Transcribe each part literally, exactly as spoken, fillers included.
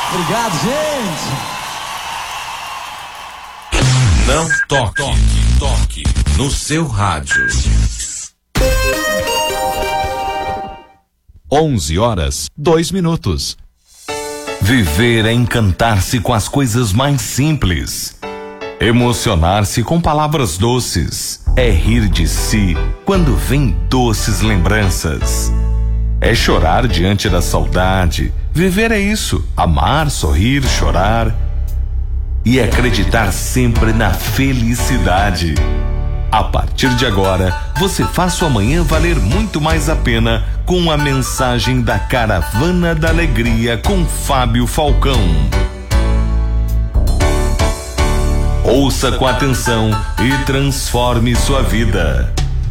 Obrigado, gente. Não toque, toque no seu rádio. onze horas, dois minutos. Viver é encantar-se com as coisas mais simples. Emocionar-se com palavras doces. É rir de si quando vem doces lembranças. É chorar diante da saudade. Viver é isso, amar, sorrir, chorar e acreditar sempre na felicidade. A partir de agora, você faz sua manhã valer muito mais a pena com a mensagem da Caravana da Alegria com Fábio Falcão. Ouça com atenção e transforme sua vida.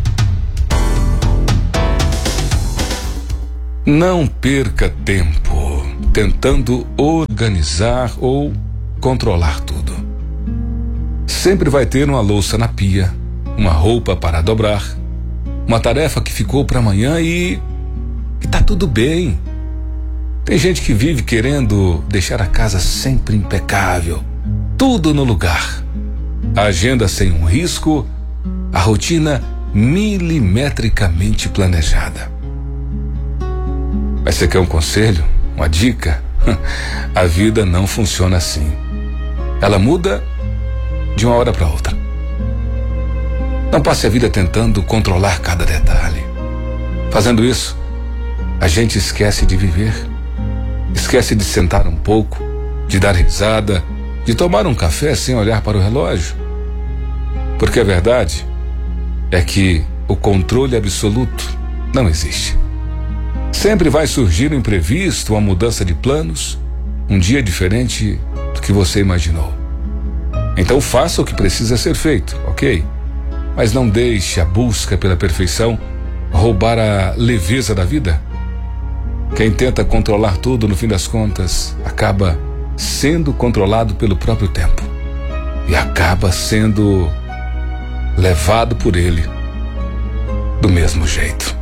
Não perca tempo tentando organizar ou controlar tudo. Sempre vai ter uma louça na pia, uma roupa para dobrar, uma tarefa que ficou para amanhã e, e tá tudo bem. Tem gente que vive querendo deixar a casa sempre impecável, tudo no lugar. A agenda sem um risco, a rotina milimetricamente planejada. Mas você quer um conselho? Uma dica? A vida não funciona assim. Ela muda de uma hora para outra. Não passe a vida tentando controlar cada detalhe. Fazendo isso, a gente esquece de viver. Esquece de sentar um pouco, de dar risada, de tomar um café sem olhar para o relógio. Porque a verdade é que o controle absoluto não existe. Sempre vai surgir um imprevisto, uma mudança de planos, um dia diferente do que você imaginou. Então faça o que precisa ser feito, ok? Mas não deixe a busca pela perfeição roubar a leveza da vida. Quem tenta controlar tudo, no fim das contas, acaba sendo controlado pelo próprio tempo. E acaba sendo levado por ele do mesmo jeito.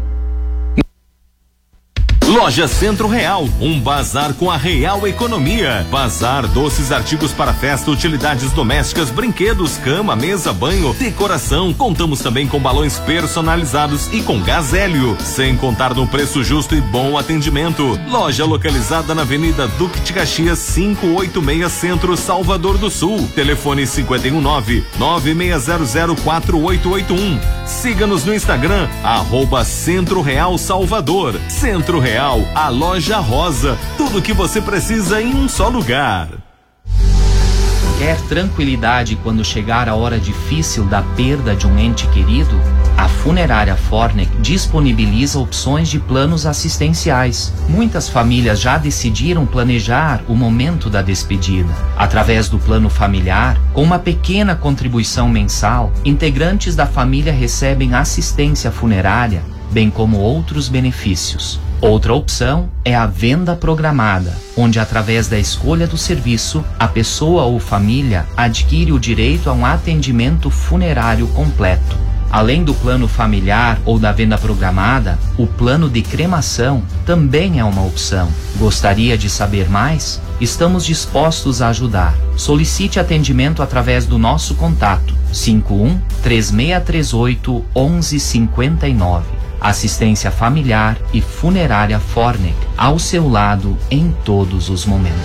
Loja Centro Real, um bazar com a real economia. Bazar, doces, artigos para festa, utilidades domésticas, brinquedos, cama, mesa, banho, decoração. Contamos também com balões personalizados e com gás hélio, sem contar no preço justo e bom atendimento. Loja localizada na Avenida Duque de Caxias, quinhentos e oitenta e seis Centro, Salvador do Sul. Telefone cinco um nove, nove seis zero zero, quatro oito oito um. Siga-nos no Instagram, arroba Centro Real Salvador. Centro Real, a loja rosa, tudo que você precisa em um só lugar. Quer tranquilidade quando chegar a hora difícil da perda de um ente querido? A Funerária Fornec disponibiliza opções de planos assistenciais. Muitas famílias já decidiram planejar o momento da despedida. Através do plano familiar, com uma pequena contribuição mensal, integrantes da família recebem assistência funerária, bem como outros benefícios. Outra opção é a venda programada, onde através da escolha do serviço, a pessoa ou família adquire o direito a um atendimento funerário completo. Além do plano familiar ou da venda programada, o plano de cremação também é uma opção. Gostaria de saber mais? Estamos dispostos a ajudar. Solicite atendimento através do nosso contato cinco um, três seis três oito, um um cinco nove. Assistência familiar e funerária Fornec, ao seu lado em todos os momentos.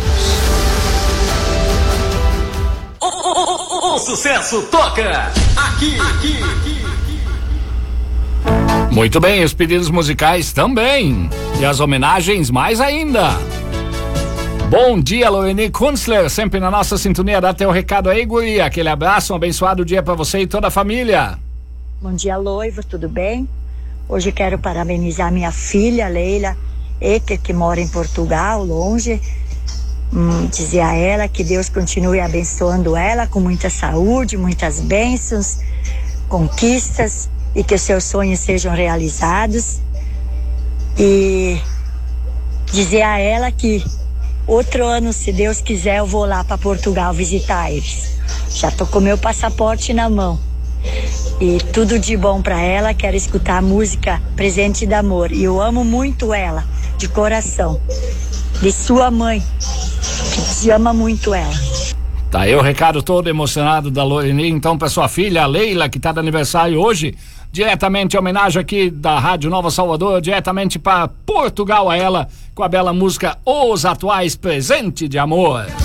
O, o, o, o sucesso toca aqui, aqui, aqui. Muito bem, os pedidos musicais também. E as homenagens mais ainda. Bom dia, Loeni Kunstler, sempre na nossa sintonia. Dá teu recado aí, guria. Aquele abraço, um abençoado dia pra você e toda a família. Bom dia, Loiva, tudo bem? Hoje quero parabenizar minha filha, Leila Ecker, que mora em Portugal, longe. Hum, dizer a ela que Deus continue abençoando ela com muita saúde, muitas bênçãos, conquistas e que os seus sonhos sejam realizados. E dizer a ela que outro ano, se Deus quiser, eu vou lá para Portugal visitar eles. Já tô com meu passaporte na mão. E tudo de bom para ela. Quero escutar a música Presente de Amor. E eu amo muito ela, de coração. De sua mãe, Deus ama muito ela. Tá aí o recado todo emocionado da Loreni, então, pra sua filha, a Leila, que tá de aniversário hoje, diretamente em homenagem aqui da Rádio Nova Salvador, diretamente para Portugal a ela, com a bela música Os Atuais Presente de Amor.